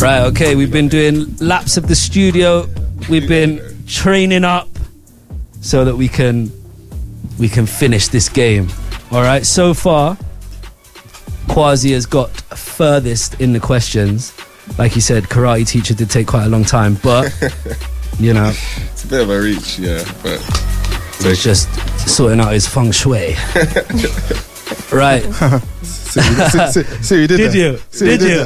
Right, okay, we've been doing laps of the studio. We've been training up so that we can finish this game. All right, so far, Kwasi has got furthest in the questions. Like he said, karate teacher did take quite a long time, but, you know. It's a bit of a reach, yeah, but... He's just sorting out his feng shui. Right. So you did that. You? Did you?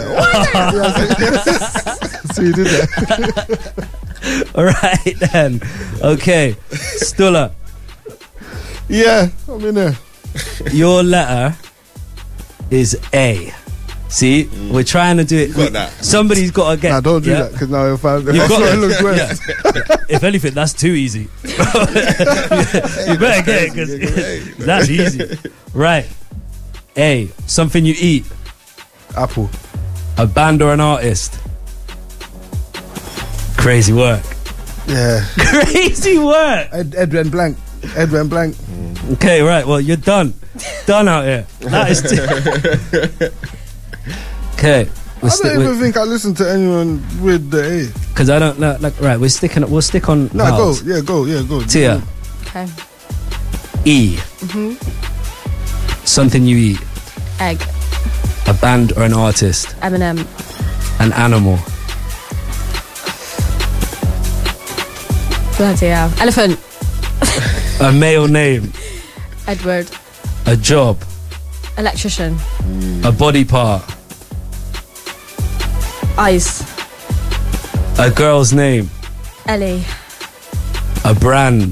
So you did that. All right, then. Okay, Stulla. Yeah, I'm in there. Your letter is A. See, we're trying to do it. Got that. Somebody's got to get. Nah, don't do that, because now if You've got it looks worse. If anything, that's too easy. You better get it, because that's easy. Right. A. Something you eat. Apple. A band or an artist. Crazy work. Yeah. Crazy work. Edwin Blank. Okay, right. Well, you're done. Done out here. That is. Okay. I don't even think I listen to anyone with the A. Because I don't know. Like, right. We'll stick on. No, vowels. go. Tia. Okay. E. Something you eat. Egg. A band or an artist. M&M. An animal. Bloody hell. Elephant. A male name. Edward. A job. Electrician. A body part. Ice. A girl's name. Ellie. A brand.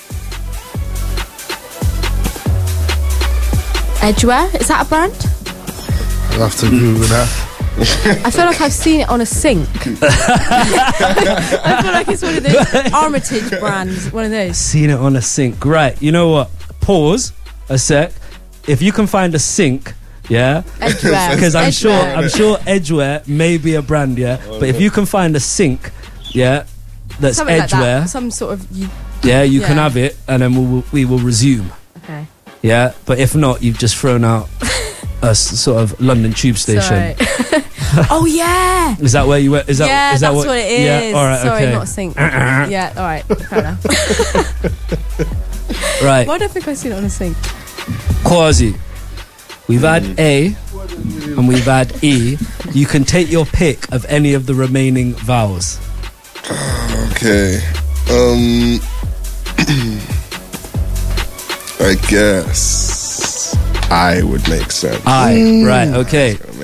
Edgeware. Is that a brand? I'll have to Google that. I feel like I've seen it on a sink. I feel like it's one of those Armitage brands. One of those. Seen it on a sink. Right. You know what? Pause a sec. If you can find a sink, yeah, Edgeware. because I'm sure Edgeware. Edgeware may be a brand, yeah. But if you can find a sink, yeah, that's Something like Edgeware, that. Some sort of. you can have it, and then we will resume. Okay. Yeah, but if not, you've just thrown out a sort of London tube station. Oh yeah. Is that where you were? Is that? Yeah, is that that's what it is. Yeah. All right. Sorry, okay. not a sink. Yeah. All right. Fair enough. Right. Why do I think I've seen it on a sink? Kwasi. We've had A and we've had E. You can take your pick of any of the remaining vowels. Okay. I guess I would make sense. I. Right. Okay.